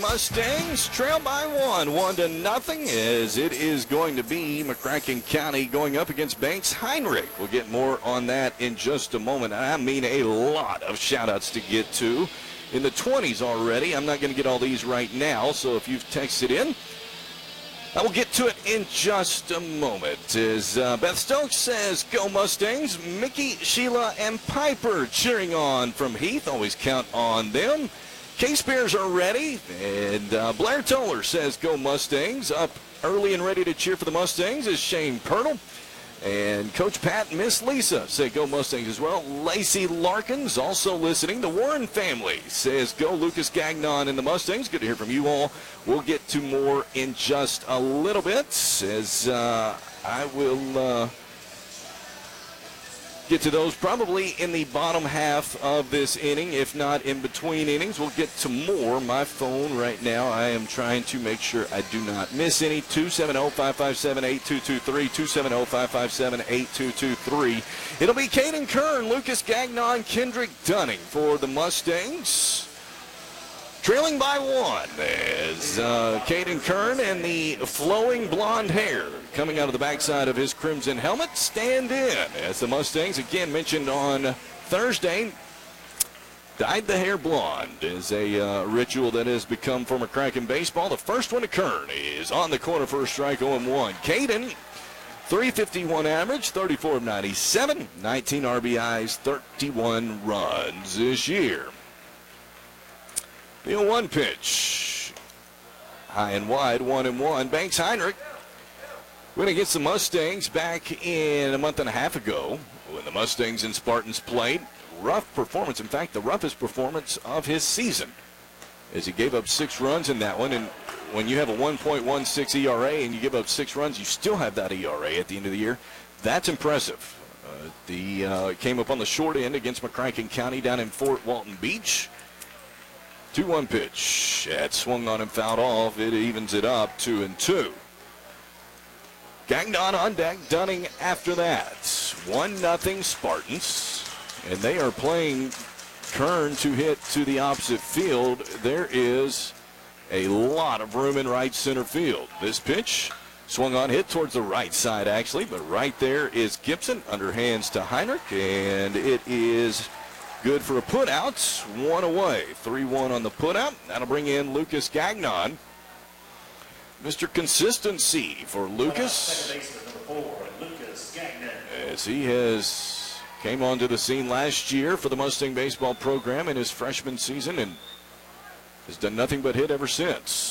Mustangs trail by 1-0, as it is going to be McCracken County going up against Banks Heinrich. We'll get more on that in just a moment. I mean, a lot of shout-outs to get to in the 20s already. I'm not going to get all these right now, so if you've texted in, I will get to it in just a moment. As Beth Stokes says, go Mustangs. Mickey, Sheila, and Piper cheering on from Heath. Always count on them. K-Spears are ready. And Blair Toller says, go Mustangs. Up early and ready to cheer for the Mustangs is Shane Pernell. And Coach Pat and Miss Lisa say go Mustangs as well. Lacey Larkins also listening. The Warren family says go Lucas Gagnon and the Mustangs. Good to hear from you all. We'll get to more in just a little bit, as I will get to those probably in the bottom half of this inning, if not in between innings. We'll get to more. My phone right now, I am trying to make sure I do not miss any. 270-557-8223, 270-557-8223. It'll be Caden Kern, Lucas Gagnon, Kendrick Dunning for the Mustangs. Trailing by 1 as Caden Kern and the flowing blonde hair coming out of the backside of his crimson helmet stand in as the Mustangs, again mentioned on Thursday, dyed the hair blonde is a ritual that has become for McCracken baseball. The first one to Kern is on the corner for a strike, 0-1. Caden, 351 average, 34 of 97, 19 RBIs, 31 runs this year. The 0-1 pitch. High and wide, 1-1. Banks Heinrich went against the Mustangs back in a month and a half ago when the Mustangs and Spartans played. Rough performance. In fact, the roughest performance of his season, as he gave up 6 runs in that one. And when you have a 1.16 ERA and you give up 6 runs, you still have that ERA at the end of the year. That's impressive. Came up on the short end against McCracken County down in Fort Walton Beach. 2-1 pitch. That swung on and fouled off. It evens it up, 2-2. Gagnon on deck. Dunning after that. 1-0 Spartans. And they are playing Kern to hit to the opposite field. There is a lot of room in right center field. This pitch swung on, hit towards the right side actually, but right there is Gibson. Underhands to Heinrich, and it is good for a put-out. 1 away. 3-1 on the put-out. That'll bring in Lucas Gagnon. Mr. Consistency for Lucas. As he came onto the scene last year for the Mustang baseball program in his freshman season and has done nothing but hit ever since.